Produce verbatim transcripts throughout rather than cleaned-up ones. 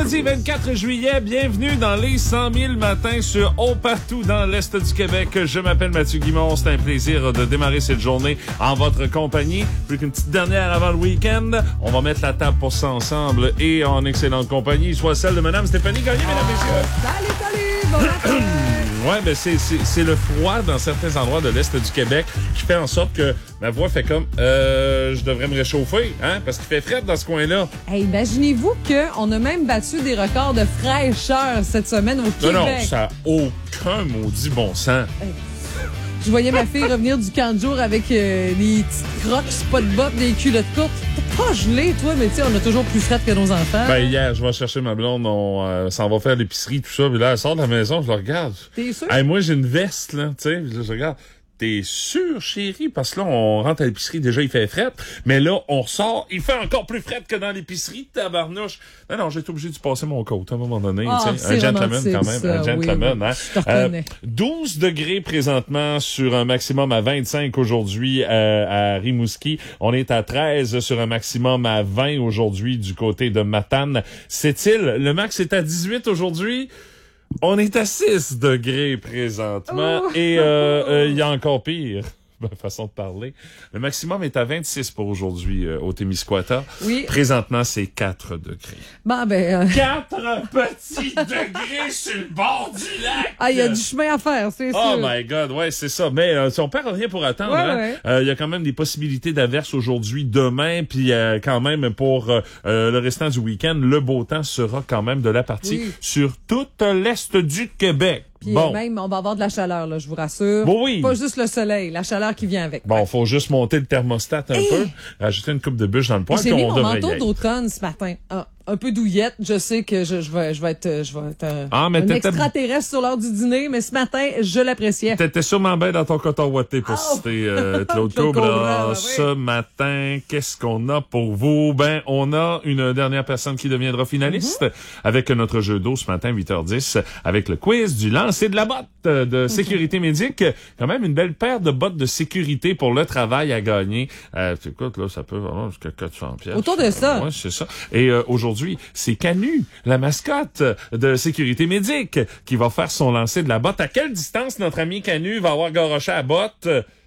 Vendredi vingt-quatre juillet, bienvenue dans les cent mille matins sur haut partout dans l'Est du Québec. Je m'appelle Mathieu Guimond, c'est un plaisir de démarrer cette journée en votre compagnie. Plus qu'une petite dernière avant le week-end, on va mettre la table pour ça ensemble et en excellente compagnie, soit celle de Madame Stéphanie Gagné, mesdames et messieurs. Salut, salut, bon matin. Ouais, ben c'est, c'est, c'est le froid dans certains endroits de l'Est du Québec qui fait en sorte que ma voix fait comme euh, je devrais me réchauffer, hein, parce qu'il fait frais dans ce coin-là. Hey, imaginez-vous qu'on a même battu des records de fraîcheur cette semaine au Québec. Non, non, ça n'a aucun maudit bon sens. Hey. Je voyais ma fille revenir du camp de jour avec euh, des petites crocs, pas de bottes, des culottes courtes. T'es pas gelé, toi, mais tu sais, on a toujours plus frais que nos enfants. Ben, hier, je vais chercher ma blonde, on euh, s'en va faire l'épicerie, tout ça, puis là, elle sort de la maison, je la regarde. T'es sûr? Hey, moi, j'ai une veste, là, tu sais, là, je regarde. T'es sûr, chérie? Parce que là, on rentre à l'épicerie, déjà, il fait fret. Mais là, on ressort, il fait encore plus fret que dans l'épicerie, tabarnouche. Non, non, j'ai été obligé de passer mon coat à un moment donné. Oh, tu sais, un gentleman quand même, ça, un gentleman. oui, oui. Hein? Je te reconnais. Euh, douze degrés présentement sur un maximum à vingt-cinq aujourd'hui euh, à Rimouski. On est à treize sur un maximum à vingt aujourd'hui du côté de Matane. C'est-il? Le max est à dix-huit aujourd'hui. On est à six degrés présentement oh. et il euh, euh, y a encore pire. Façon de parler. Le maximum est à vingt-six pour aujourd'hui euh, au Témiscouata. Oui. Présentement, c'est quatre degrés. Bon, ben... Euh... quatre petits degrés sur le bord du lac! Ah, il y a du chemin à faire, c'est Oh sûr. my God, ouais, c'est ça. Mais euh, si on perd rien pour attendre, il ouais, hein, ouais. euh, y a quand même des possibilités d'averses aujourd'hui, demain, puis euh, quand même pour euh, le restant du week-end, le beau temps sera quand même de la partie oui. sur toute l'Est du Québec. Puis bon. même, on va avoir de la chaleur, là, je vous rassure. Bon, oui. Pas juste le soleil, la chaleur qui vient avec. Bon, ouais. faut juste monter le thermostat un hey. peu, rajouter une coupe de bûche dans le poêle, J'ai puis mis on mon devrait manteau y aller. d'automne ce matin. Ah, un peu douillette. Je sais que je, je vais, je vais être, je vais être un, Ah, mais un t'étais... extraterrestre sur l'heure du dîner, mais ce matin, je l'appréciais. T'étais sûrement bien dans ton coton ouaté pour oh. citer euh, Claude Claude Cobra. Cobra, oui. Ce matin, qu'est-ce qu'on a pour vous? Ben, on a une dernière personne qui deviendra finaliste mm-hmm. avec notre jeu d'eau ce matin, huit heures dix, avec le quiz du lancer de la botte de sécurité mm-hmm. médic. Quand même une belle paire de bottes de sécurité pour le travail à gagner. Euh, écoute, là, ça peut vraiment jusqu'à quatre cents piastres. Autour de ça. Ouais, c'est ça. Et euh, aujourd'hui, c'est Canu, la mascotte de sécurité médic, qui va faire son lancer de la botte. À quelle distance notre ami Canu va avoir garoché la botte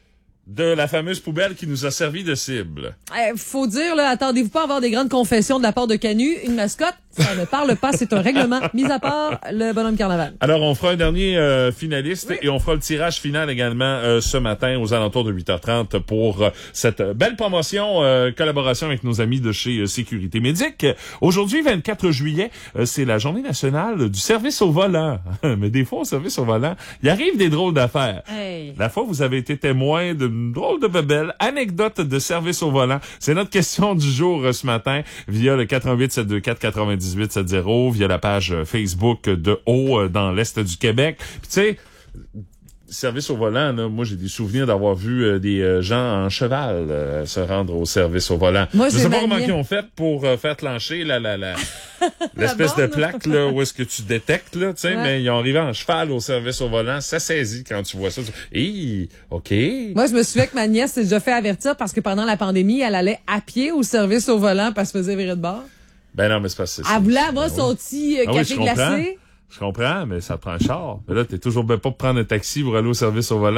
de la fameuse poubelle qui nous a servi de cible? Eh, faut dire, là, attendez-vous pas à avoir des grandes confessions de la part de Canu. Une mascotte, ça ne parle pas, c'est un règlement. Mis à part le bonhomme carnaval. Alors, on fera un dernier euh, finaliste oui. et on fera le tirage final également euh, ce matin aux alentours de huit heures trente pour euh, cette belle promotion, euh, collaboration avec nos amis de chez euh, Sécurité Médic. Aujourd'hui, vingt-quatre juillet, euh, c'est la journée nationale du service au volant. Mais des fois, au service au volant, il arrive des drôles d'affaires. Hey. La fois, vous avez été témoin d'une drôle de bebelle, anecdote de service au volant. C'est notre question du jour euh, ce matin via le quatre un huit sept deux quatre quatre-vingt-dix-huit soixante-dix, via la page Facebook de Haut euh, dans l'Est du Québec. Puis tu sais, service au volant, là, moi j'ai des souvenirs d'avoir vu euh, des euh, gens en cheval euh, se rendre au service au volant. Moi, je sais pas manière... comment ils ont fait pour euh, faire clencher la, la, la, l'espèce de plaque là, où est-ce que tu détectes, là, tu sais, ouais. mais ils ont arrivé en cheval au service au volant. Ça saisit quand tu vois ça. Hé, OK. Moi, je me souviens que ma nièce s'est déjà fait avertir parce que pendant la pandémie, elle allait à pied au service au volant parce qu'elle se faisait virer de bord. Ben non, mais c'est pas ça. Elle voulait avoir ben son oui. petit euh, café ah oui, glacé. Je comprends, mais ça prend un char. Mais là, t'es toujours bien pas pour prendre un taxi pour aller au service au volant.